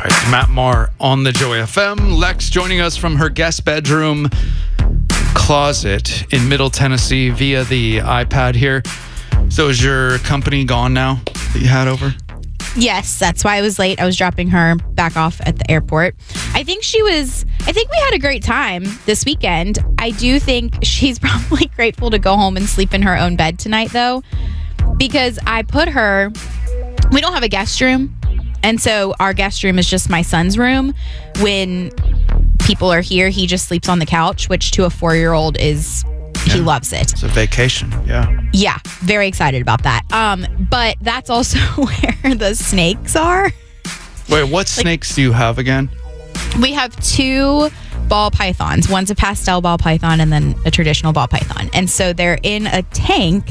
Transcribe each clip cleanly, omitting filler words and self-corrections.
right, Matt Maher on the Joy FM. Lex joining us from her guest bedroom closet in Middle Tennessee via the iPad here. So is your company gone now that you had over? Yes, that's why I was late. I was dropping her back off at the airport. I think we had a great time this weekend. I do think she's probably grateful to go home and sleep in her own bed tonight, though, because I put her, we don't have a guest room. And so our guest room is just my son's room. When people are here, he just sleeps on the couch, which to a 4-year-old is, he loves it. It's a vacation, yeah. Yeah, very excited about that. But that's also where the snakes are. Wait, what snakes do you have again? We have 2 ball pythons. One's a pastel ball python and then a traditional ball python. And so they're in a tank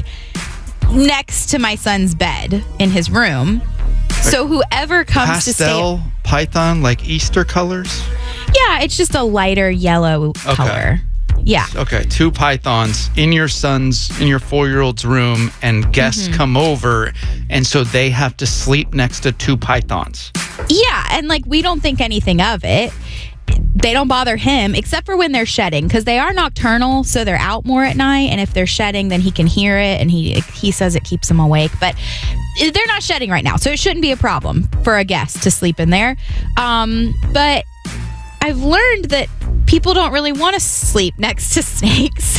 next to my son's bed in his room. So whoever comes to stay... Pastel python, like Easter colors? Yeah, it's just a lighter yellow color. Yeah. Okay, 2 pythons in your 4-year-old's room, and guests come over, and so they have to sleep next to 2 pythons. Yeah, and we don't think anything of it. They don't bother him, except for when they're shedding, because they are nocturnal, so they're out more at night, and if they're shedding, then he can hear it, and he says it keeps him awake, but they're not shedding right now, so it shouldn't be a problem for a guest to sleep in there. But I've learned that people don't really want to sleep next to snakes.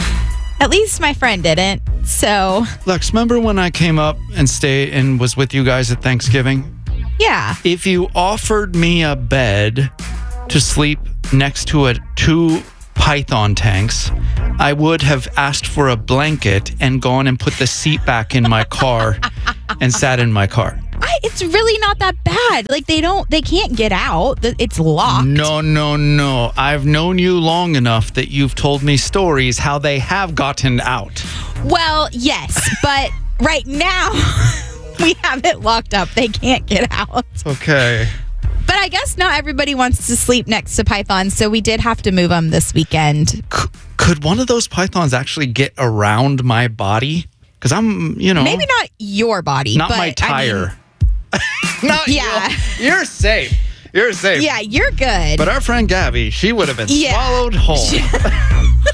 At least my friend didn't, so... Lex, remember when I came up and stayed and was with you guys at Thanksgiving? Yeah. If you offered me a bed to sleep next to 2 python tanks, I would have asked for a blanket and gone and put the seat back in my car and sat in my car. It's really not that bad. They can't get out. It's locked. No. I've known you long enough that you've told me stories how they have gotten out. Well, yes, but right now we have it locked up. They can't get out. Okay. But I guess not everybody wants to sleep next to pythons, so we did have to move them this weekend. Could one of those pythons actually get around my body? Because I'm, Maybe not your body. Not but my tire. Not You're safe. You're safe. Yeah, you're good. But our friend Gabby, she would have been swallowed whole.